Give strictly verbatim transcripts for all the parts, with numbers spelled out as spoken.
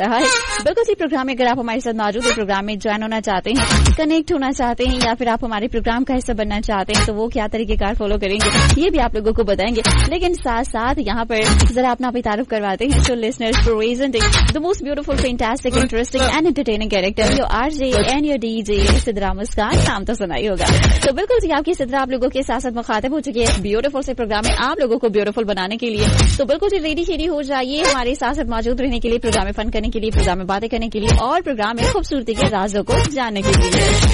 रहा है। बिल्कुल सी प्रोग्राम में अगर आप हमारे साथ मौजूद है, प्रोग्राम में ज्वाइन होना चाहते हैं, कनेक्ट होना चाहते हैं, या फिर आप हमारे प्रोग्राम का हिस्सा बनना चाहते हैं, तो वो क्या तरीकेकार फॉलो करेंगे ये भी आप लोगों को बताएंगे। लेकिन साथ साथ यहाँ पर जरा अपना भी तारुफ करवाते हैं तो listeners presenting the most beautiful, fantastic, interesting and entertaining character, your RJ and your DJ Sidra मुस्कान। नाम तो सुना ही होगा। तो बिल्कुल जी आपकी सिद्रा आप लोगों के साथ साथ मुखातिब हो चुकी है ब्यूटीफुल से प्रोग्राम में आप लोगों को ब्यूटीफुल बनाने के लिए। तो बिल्कुल जी रेडी शेडी हो जाइए हमारे साथ साथ मौजूद रहने के लिए, प्रोग्राम में फन करने के लिए, प्रोग्राम में बातें करने के लिए और प्रोग्राम में खूबसूरती के राजों को जानने के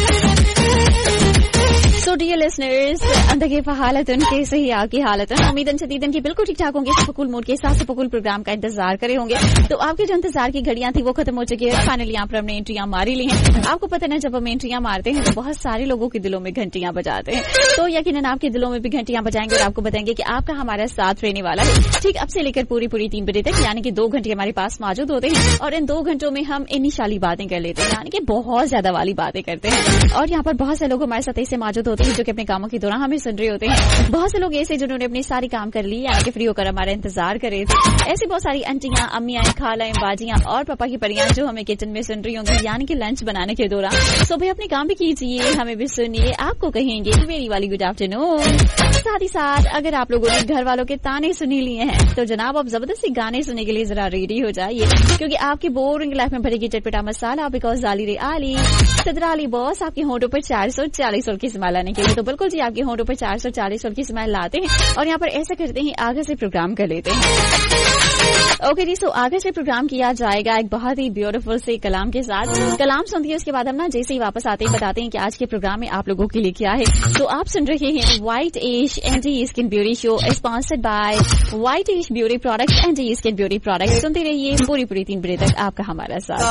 लिए। सो डियर लिसनर्स, अंदर के हालतन कैसे ही आपकी हालतन, उम्मीदन शदीदन की बिल्कुल ठीक ठाक होंगे, फकुल मूड के साथ फकुल प्रोग्राम का इंतजार करे होंगे। तो आपके जो इंतजार की घड़ियां थी वो खत्म हो चुकी है। फाइनली यहाँ पर हमने एंट्रियां मारी ली हैं। आपको पता ना जब हम एंट्रियां मारते हैं तो बहुत सारे लोगों के दिलों में घंटियां बजाते हैं, तो यकीनन आपके दिलों में भी घंटियां बजाएंगे और आपको बताएंगे कि आपका हमारा साथ रहने वाला है ठीक अब से लेकर पूरी पूरी तीन बजे तक, यानी कि दो घंटे हमारे पास मौजूद होते हैं और इन दो घंटों में हम इनिशाली बातें कर लेते हैं, यानी कि बहुत ज्यादा वाली बातें करते हैं। और यहाँ पर बहुत से लोग हमारे साथ ऐसे मौजूद होते हैं जो कि अपने कामों के दौरान हमें सुन रहे होते हैं। बहुत से लोग ऐसे जिन्होंने अपने सारी काम कर ली, यानी कि फ्री होकर हमारा इंतजार करे थे। ऐसी बहुत सारी आंटियां, अम्मियां, खालाएं, बाजियां और पापा की परियां जो हमें किचन में सुन रही होंगी, यानी कि लंच बनाने के दौरान। सो भाई अपने काम भी कीजिए, हमें भी सुनिए, आपको कहेंगे मेरी वाली गुड आफ्टरनून। साथ ही साथ अगर आप लोगों ने घर वालों के ताने सुनी लिए हैं तो जनाब आप जबरदस्ती गाने सुनने के लिए जरा रेडी हो जाइए, क्योंकि आपकी बोरिंग लाइफ में भरेगी चटपटा मसाला, बिकॉज जाली रे आली सदरा अली बॉस आपके होंठों पर चार सौ चालीस की स्माइल लाने के लिए। तो बिल्कुल जी आपके होंठों पर चार सौ चालीस की स्माइल लाते हैं और यहाँ पर ऐसा करते हैं आगे से प्रोग्राम कर लेते हैं। ओके जी, सो आगे से प्रोग्राम किया जाएगा एक बहुत ही ब्यूटीफुल से कलाम के साथ। कलाम सुनती है उसके बाद हम ना जैसे ही वापस आते हैं बताते हैं कि आज के प्रोग्राम में आप लोगों के लिए क्या है। तो आप सुन रहे हैं white ash anti skin beauty show sponsored by white ash beauty products anti skin beauty products. सुनते रहिए पूरी पूरी तीन बजे तक आपका हमारा साथ।